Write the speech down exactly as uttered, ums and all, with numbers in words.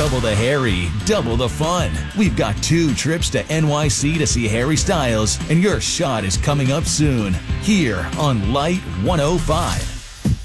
Double the Harry, double the fun. We've got two trips to N Y C to see Harry Styles, and your shot is coming up soon. Here on Light one oh five.